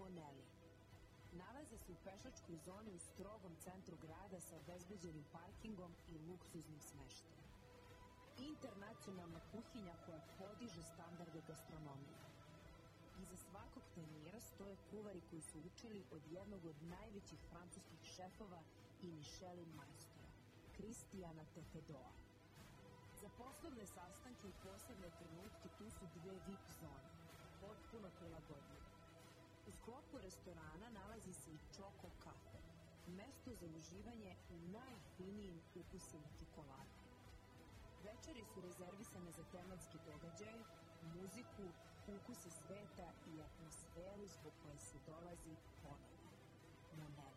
Moneli. Nalaze se u pešačkoj zoni u strogom centru grada sa obezbeđenim parkingom i luksuznim smeštajem. Internacionalna kuhinja koja podiže standarde gastronomije. Iza svakog tanjira stoje kuvari koji su učili od jednog od najvećih francuskih šefova i Michelin majstora, Christiana Tetedoa. Za poslovne sastanke i posebne trenutke tu su dve VIP zone, potpuno prilagodljive. U sklopu restorana nalazi se i Choco Cafe, mesto za uživanje u najfinijim ukusima čokolade. Večeri su rezervisane za tematski događaj, muziku, ukuse sveta i atmosferu zbog koje se dolazi ponovno. Moneli.